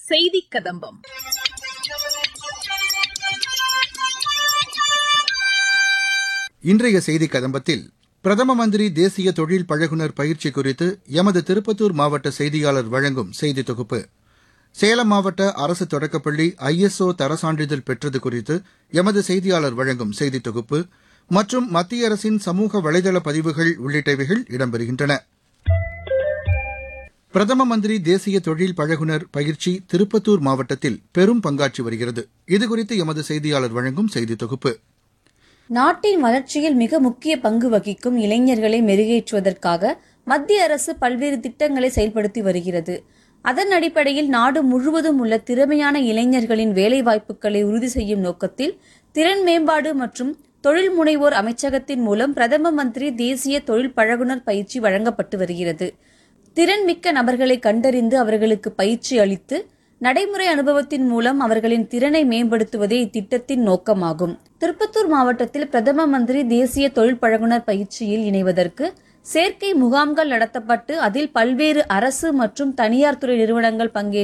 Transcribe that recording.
செய்தி கதம்பம். இன்றைய செய்தி கதம்பத்தில் பிரதம மந்திரி தேசிய தொழில் பழகுனர் பயிற்சி குறித்து எமது திருப்பத்தூர் மாவட்ட செய்தியாளர் வழங்கும் செய்தி தொகுப்பு, சேலம் மாவட்ட அரசு தொடக்கப்பள்ளி ISO தர சான்றிதழ் பெற்றது குறித்து எமது செய்தியாளர் வழங்கும் செய்தி தொகுப்பு மற்றும் மத்திய அரசின் சமூக வலைதள பதிவுகள் உள்ளிட்டவைகள் இடம்பெறுகின்றன. பிரதம மந்திரி தேசிய தொழில் பழகுனர் பயிற்சி திருப்பத்தூர் மாவட்டத்தில் பெரும் பங்காற்றி வருகிறது. இதுகுறித்து எமது செய்தியாளர் வழங்கும் செய்தி தொகுப்பு. நாட்டின் வளர்ச்சியில் மிக முக்கிய பங்கு வகிக்கும் இளைஞர்களை மெருகேற்றுவதற்காக மத்திய அரசு பல்வேறு திட்டங்களை செயல்படுத்தி வருகிறது. அதன் அடிப்படையில் நாடு முழுவதும் உள்ள திறமையான இளைஞர்களின் வேலைவாய்ப்புகளை உறுதி செய்யும் நோக்கத்தில் திறன் மேம்பாடு மற்றும் தொழில் முனைவோர் அமைச்சகத்தின் மூலம் பிரதம மந்திரி தேசிய தொழில் பழகுனர் பயிற்சி வழங்கப்பட்டு வருகிறது. திறன்மிக்க நபர்களை கண்டறிந்து அவர்களுக்கு பயிற்சி அளித்து நடைமுறை அனுபவத்தின் மூலம் அவர்களின் திறனை மேம்படுத்துவதே இத்திட்டத்தின் நோக்கமாகும். திருப்பத்தூர் மாவட்டத்தில் பிரதம மந்திரி தேசிய தொழில் பழகுனர் பயிற்சியில் இணைவதற்கு சேர்க்கை முகாம்கள் நடத்தப்பட்டு அதில் பல்வேறு அரசு மற்றும் தனியார் துறை நிறுவனங்கள் பங்கேற்று